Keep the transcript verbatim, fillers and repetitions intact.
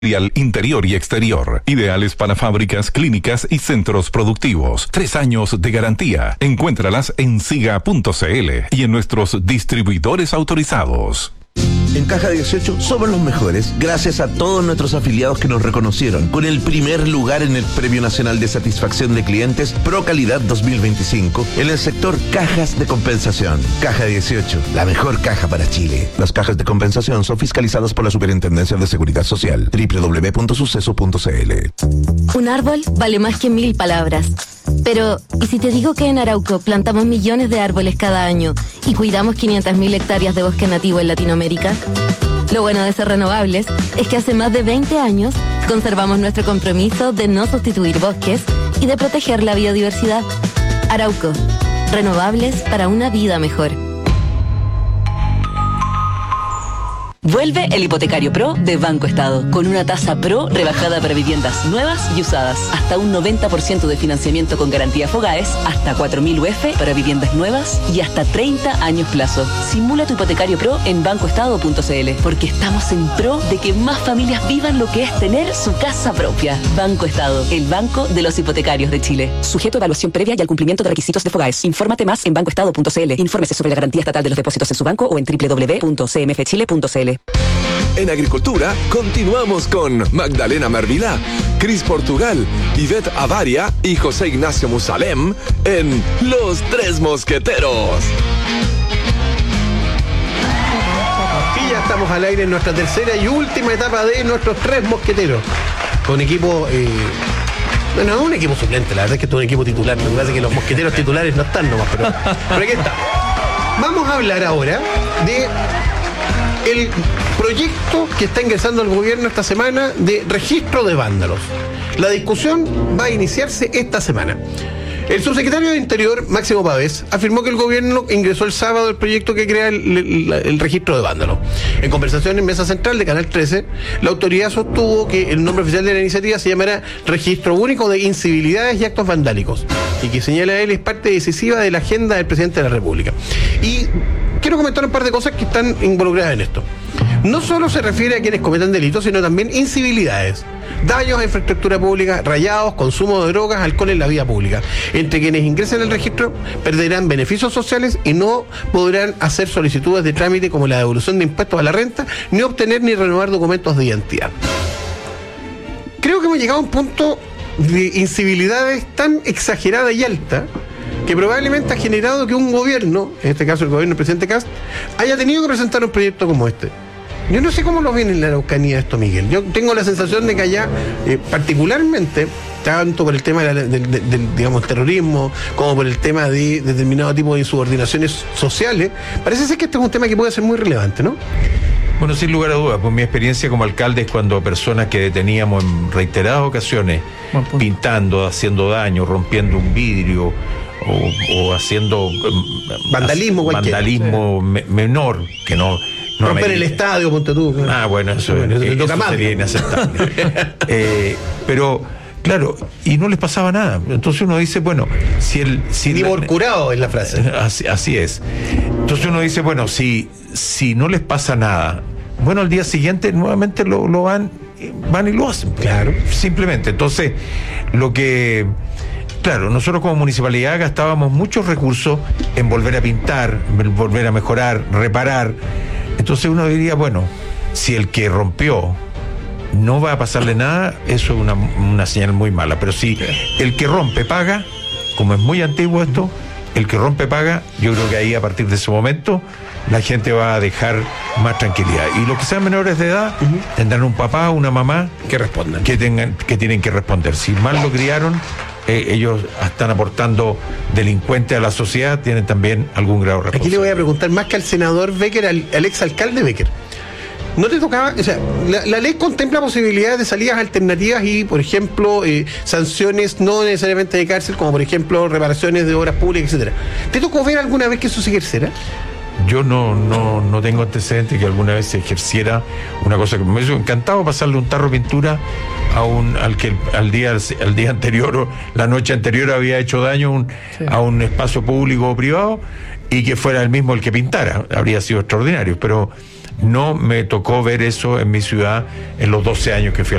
interior y exterior, ideales para fábricas, clínicas y centros productivos. Tres años de garantía. Encuéntralas en siga punto cl y en nuestros distribuidores autorizados. En Caja dieciocho somos los mejores gracias a todos nuestros afiliados que nos reconocieron con el primer lugar en el Premio Nacional de Satisfacción de Clientes Pro Calidad dos mil veinticinco en el sector cajas de compensación. Caja dieciocho, la mejor caja para Chile. Las cajas de compensación son fiscalizadas por la Superintendencia de Seguridad Social. doble u doble u doble u punto suceso punto cl. Un árbol vale más que mil palabras. Pero, ¿y si te digo que en Arauco plantamos millones de árboles cada año y cuidamos quinientas mil hectáreas de bosque nativo en Latinoamérica? Lo bueno de ser renovables es que hace más de veinte años conservamos nuestro compromiso de no sustituir bosques y de proteger la biodiversidad. Arauco, renovables para una vida mejor. Vuelve el Hipotecario Pro de Banco Estado, con una tasa Pro rebajada para viviendas nuevas y usadas, hasta un noventa por ciento de financiamiento con garantía Fogaes, hasta cuatro mil U F para viviendas nuevas y hasta treinta años plazo. Simula tu Hipotecario Pro en banco estado punto cl, porque estamos en pro de que más familias vivan lo que es tener su casa propia. Banco Estado, el banco de los hipotecarios de Chile. Sujeto a evaluación previa y al cumplimiento de requisitos de Fogaes. Infórmate más en banco estado punto cl. Infórmese sobre la garantía estatal de los depósitos en su banco o en doble u doble u doble u punto c m f chile punto cl. En Agricultura, continuamos con Magdalena Mervilá, Cris Portugal, Ivette Avaria y José Ignacio Musalem en Los Tres Mosqueteros. Y ya estamos al aire en nuestra tercera y última etapa de nuestros Tres Mosqueteros. Con equipo... Eh... Bueno, no un equipo suplente, la verdad es que esto es un equipo titular. Me parece que los mosqueteros titulares no están nomás, pero, pero aquí está. Vamos a hablar ahora de el proyecto que está ingresando al gobierno esta semana de registro de vándalos. La discusión va a iniciarse esta semana. El subsecretario de Interior, Máximo Pavés, afirmó que el gobierno ingresó el sábado el proyecto que crea el, el, el registro de vándalos. En conversación en Mesa Central de Canal trece, la autoridad sostuvo que el nombre oficial de la iniciativa se llamará Registro Único de Incivilidades y Actos Vandálicos, y que señala él es parte decisiva de la agenda del presidente de la República. Y quiero comentar un par de cosas que están involucradas en esto. No solo se refiere a quienes cometan delitos, sino también incivilidades, daños a infraestructura pública, rayados, consumo de drogas, alcohol en la vía pública. Entre quienes ingresen al registro perderán beneficios sociales y no podrán hacer solicitudes de trámite como la devolución de impuestos a la renta, ni obtener ni renovar documentos de identidad. Creo que hemos llegado a un punto de incivilidades tan exagerada y alta que probablemente ha generado que un gobierno, en este caso el gobierno del presidente Kast, haya tenido que presentar un proyecto como este. Yo no sé cómo lo ven en la Araucanía esto, Miguel. Yo tengo la sensación de que allá, eh, particularmente, tanto por el tema del, del, del, del digamos, terrorismo, como por el tema de determinado tipo de insubordinaciones sociales, parece ser que este es un tema que puede ser muy relevante, ¿no? Bueno, sin lugar a dudas, por mi experiencia como alcalde es cuando personas que deteníamos en reiteradas ocasiones, pintando, haciendo daño, rompiendo un vidrio, o, o haciendo vandalismo, vandalismo sí. me, menor, que no... no romper amerita. El estadio, ponte tú. Ah, bueno, eso, bueno, eso, eso sería sería inaceptable. eh, pero, claro, y no les pasaba nada. Entonces uno dice, bueno, si el... Si Ni por curado es la frase. Así, así es. Entonces uno dice, bueno, si, si no les pasa nada, bueno, al día siguiente nuevamente lo, lo van, van y lo hacen. Claro. Simplemente. Entonces, lo que... Claro, nosotros como municipalidad gastábamos muchos recursos en volver a pintar, en volver a mejorar, reparar. Entonces uno diría, bueno, si el que rompió no va a pasarle nada, eso es una, una señal muy mala. Pero si el que rompe paga, como es muy antiguo esto, el que rompe paga, yo creo que ahí a partir de ese momento la gente va a dejar más tranquilidad. Y los que sean menores de edad uh-huh. tendrán un papá, una mamá que respondan, que tengan, que tienen que responder. Si mal lo criaron, eh, ellos están aportando delincuentes a la sociedad, tienen también algún grado de responsabilidad. Aquí le voy a preguntar más que al senador Becker, al, al exalcalde Becker. ¿No te tocaba? O sea, la, la ley contempla posibilidades de salidas alternativas y, por ejemplo, eh, sanciones no necesariamente de cárcel, como por ejemplo reparaciones de obras públicas, etcétera. ¿Te tocó ver alguna vez que eso se ejerciera? Yo no, no, no tengo antecedentes que alguna vez se ejerciera una cosa que me hubiese encantado pasarle un tarro de pintura a un al que al día al día anterior o la noche anterior había hecho daño un, sí. a un espacio público o privado y que fuera el mismo el que pintara. Habría sido extraordinario, pero no me tocó ver eso en mi ciudad en los doce años que fui